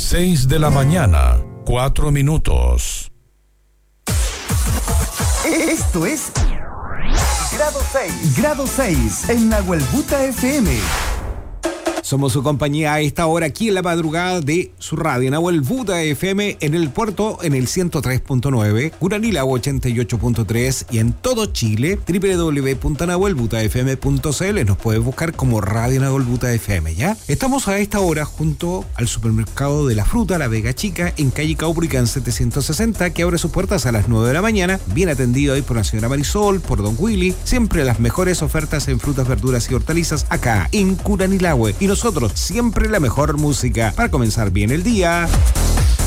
6 de la mañana, 4 minutos. Esto es Grado 6 en Nahuelbuta FM. Somos su compañía a esta hora aquí en la madrugada de su radio Nahuelbuta FM en el puerto en el 103.9, Curanilahue 88.3 y en todo Chile www.nahuelbutafm.cl. Nos puedes buscar como Radio Nahuelbuta FM, ¿ya? Estamos a esta hora junto al supermercado de la fruta La Vega Chica en calle Caupolicán 760, que abre sus puertas a las 9 de la mañana, bien atendido ahí por la señora Marisol, por don Willy, siempre las mejores ofertas en frutas, verduras y hortalizas acá en Curanilahue. Y nosotros siempre la mejor música para comenzar bien el día.